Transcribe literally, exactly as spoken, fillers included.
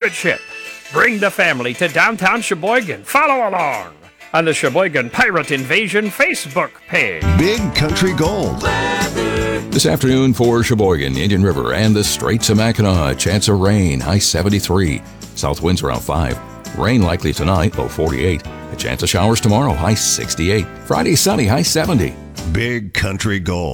pirate ship. Bring the family to downtown Sheboygan. Follow along on the Sheboygan Pirate Invasion Facebook page. Big Country Gold. This afternoon for Sheboygan, Indian River, and the Straits of Mackinac, a chance of rain, high seventy-three. South winds around five. Rain likely tonight, low forty-eight. A chance of showers tomorrow, high sixty-eight. Friday sunny, high seventy. Big Country Gold.